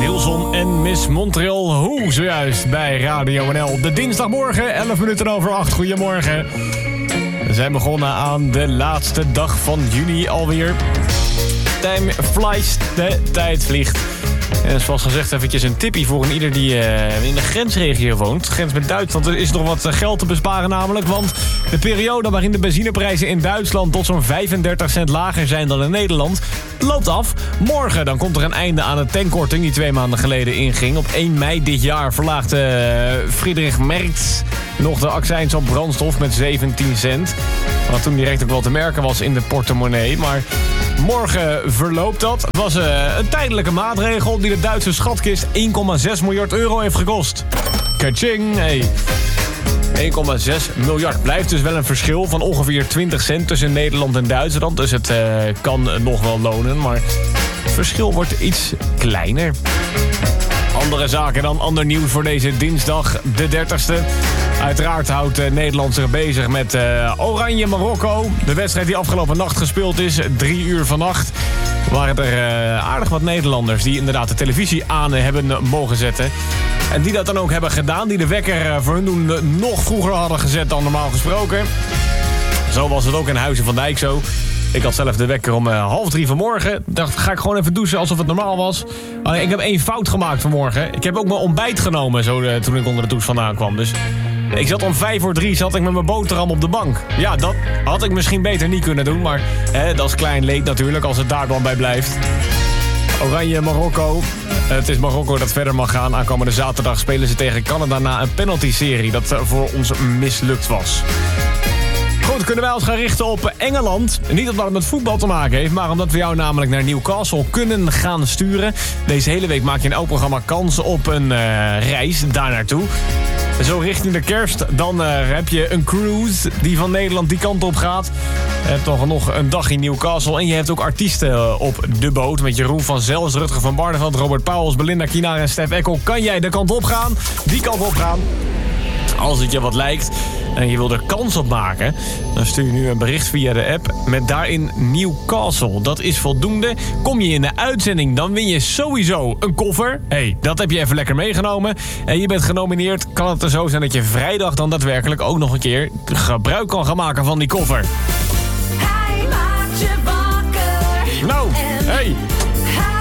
Hilson en Miss Montreal Hoe zojuist bij Radio NL. De dinsdagmorgen, 11 minuten over 8. Goedemorgen. We zijn begonnen aan de laatste dag van juni alweer. Time flies, de tijd vliegt. En zoals gezegd eventjes een tippie voor ieder die in de grensregio woont. Grens met Duitsland, er is nog wat geld te besparen namelijk. Want de periode waarin de benzineprijzen in Duitsland tot zo'n 35 cent lager zijn dan in Nederland, loopt af. Morgen dan komt er een einde aan de tankkorting die 2 maanden geleden inging. Op 1 mei dit jaar verlaagde Friedrich Merz nog de accijns op brandstof met 17 cent. Wat toen direct ook wel te merken was in de portemonnee. Maar morgen verloopt dat. Het was een tijdelijke maatregel die de Duitse schatkist 1,6 miljard euro heeft gekost. Kaching, hey. 1,6 miljard. Blijft dus wel een verschil van ongeveer 20 cent tussen Nederland en Duitsland. Dus het kan nog wel lonen, maar het verschil wordt iets kleiner. Andere zaken dan, ander nieuws voor deze dinsdag, de 30ste. Uiteraard houdt Nederland zich bezig met Oranje-Marokko. De wedstrijd die afgelopen nacht gespeeld is, 3 uur vannacht, waren er aardig wat Nederlanders die inderdaad de televisie aan hebben mogen zetten. En die dat dan ook hebben gedaan, die de wekker voor hun doen nog vroeger hadden gezet dan normaal gesproken. Zo was het ook in Huizen van Dijk zo. Ik had zelf de wekker om 2:30 vanmorgen. Dacht, ga ik gewoon even douchen alsof het normaal was. Ik heb 1 fout gemaakt vanmorgen. Ik heb ook mijn ontbijt genomen toen ik onder de douche vandaan kwam. Dus ik zat om 2:55 zat ik met mijn boterham op de bank. Ja, dat had ik misschien beter niet kunnen doen. Maar dat is klein leed natuurlijk als het daar dan bij blijft. Oranje-Marokko. Het is Marokko dat verder mag gaan. Aankomende zaterdag spelen ze tegen Canada na een penalty-serie dat voor ons mislukt was. Goed, kunnen wij ons gaan richten op Engeland. Niet omdat het met voetbal te maken heeft, maar omdat we jou namelijk naar Newcastle kunnen gaan sturen. Deze hele week maak je in elk programma kans op een reis daar naartoe. Zo richting de kerst, dan heb je een cruise die van Nederland die kant op gaat. Je hebt toch nog een dag in Newcastle. En je hebt ook artiesten op de boot. Met Jeroen van Zelst, Rutger van Barneveld, Robert Pauwels, Belinda Kienaar en Stef Ekkel. Kan jij de kant op gaan? Die kant op gaan. Als het je wat lijkt en je wil er kans op maken, dan stuur je nu een bericht via de app met daarin Newcastle. Dat is voldoende. Kom je in de uitzending, dan win je sowieso een koffer. Dat heb je even lekker meegenomen. En je bent genomineerd. Kan het er zo zijn dat je vrijdag dan daadwerkelijk ook nog een keer gebruik kan gaan maken van die koffer. Hij maakt je wakker. Nou, hey.